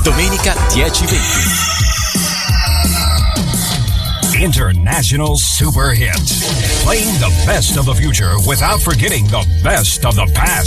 Domenica 10:20. International Super Hit. Playing the best of the future without forgetting the best of the past.